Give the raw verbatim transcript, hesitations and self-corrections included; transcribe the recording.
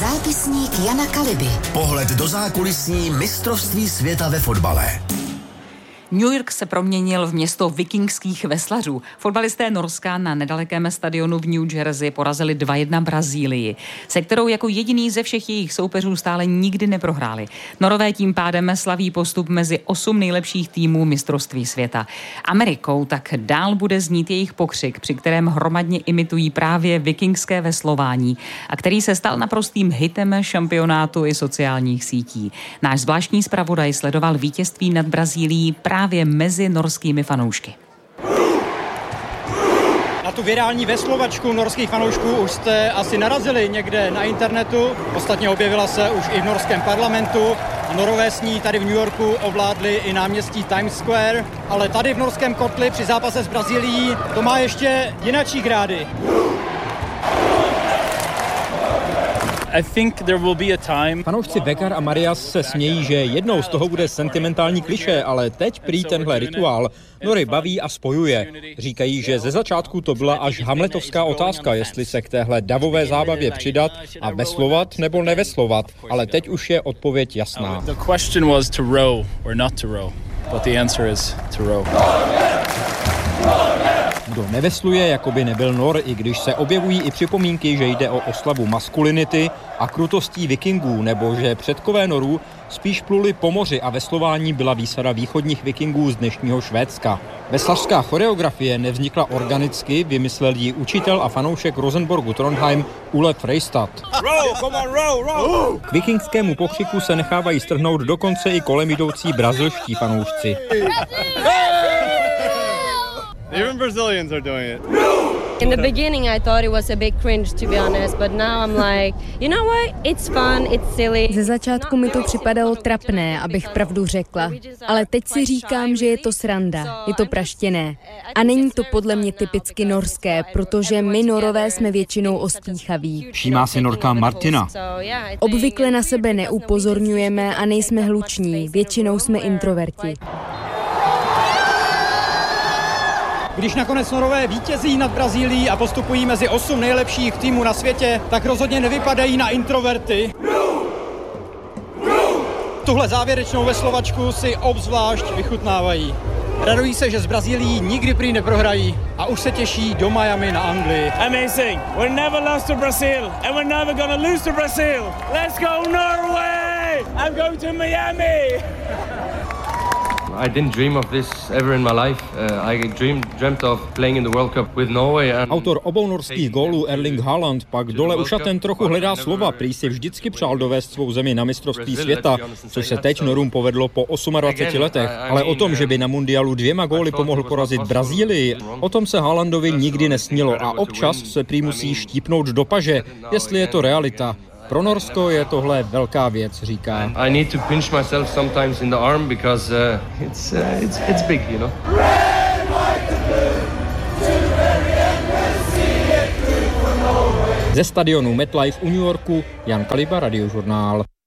Zápisník Jana Kaliby. Pohled do zákulisní mistrovství světa ve fotbale. New York se proměnil v město vikingských veslařů. Fotbalisté Norska na nedalekém stadionu v New Jersey porazili dva jedna Brazílii, se kterou jako jediný ze všech jejich soupeřů stále nikdy neprohráli. Norové tím pádem slaví postup mezi osm nejlepších týmů mistrovství světa. Amerikou tak dál bude znít jejich pokřik, při kterém hromadně imitují právě vikingské veslování a který se stal naprostým hitem šampionátu i sociálních sítí. Náš zvláštní zpravodaj sledoval vítězství nad Brazílií právě právě mezi norskými fanoušky. Na tu virální veslovačku norských fanoušků už jste asi narazili někde na internetu. Ostatně objevila se už i v norském parlamentu. A Norové s ní tady v New Yorku ovládli i náměstí Times Square. Ale tady v norském kotli při zápase s Brazílií to má ještě jinačí grády. I think there will be a time. Fanoušci Vekar a Marias se smějí, že jednou z toho bude sentimentální klišé, ale teď prý tenhle rituál Nory baví a spojuje. Říkají, že ze začátku to byla až hamletovská otázka, jestli se k téhle davové zábavě přidat a veslovat nebo neveslovat, ale teď už je odpověď jasná. The question was to row or not to row, but the answer is to row. Kdo nevesluje, jako by nebyl nor, i když se objevují i připomínky, že jde o oslavu maskulinity a krutostí vikingů, nebo že předkové norů spíš pluli po moři a veslování byla výsada východních vikingů z dnešního Švédska. Veslařská choreografie nevznikla organicky, vymyslel ji učitel a fanoušek Rosenborgu Trondheim Ole Freistad. K vikingskému pokřiku se nechávají strhnout dokonce i kolem jdoucí brazilští fanoušci. Even Brazilians are doing it. In the beginning I thought it was a big cringe, to be honest, but now I'm like, you know what? It's fun, it's silly. Ze začátku mi to připadalo trapné, abych pravdu řekla, ale teď si říkám, že je to sranda, je to praštěné. A není to podle mě typicky norské, protože my Norové jsme většinou ostýchaví. Všímá si Norka Martina. Obvykle na sebe neupozorňujeme a nejsme hluční, většinou jsme introverti. Když nakonec Norové vítězí nad Brazílií a postupují mezi osm nejlepších týmů na světě, tak rozhodně nevypadají na introverty. Tuhle závěrečnou veslovačku si obzvlášť vychutnávají. Radují se, že z Brazílií nikdy prý neprohrají a už se těší do Miami na Anglii. Amazing. We're never lost to Brazil and we're never gonna lose to Brazil. Let's go Norway! I'm going to Miami. I didn't dream of this ever in my life. Uh, I dreamed, dreamt of playing in the World Cup with Norway. And Autor obou norských gólů Erling Haaland pak dole u šaten trochu hledá slova, prý si vždycky přál dovést svou zemi na mistrovství světa, což se teď Norům povedlo po dvaceti osmi letech. Ale o tom, že by na mundialu dvěma góly pomohl porazit Brazílii, o tom se Haalandovi nikdy nesnilo a občas se prý musí štípnout do paže, jestli je to realita. Pro Norsko je tohle velká věc, říká. I need to pinch myself sometimes in the arm because uh, it's, uh, it's it's big, you know. Ze stadionu MetLife u New Yorku Jan Kaliba, Radiožurnál.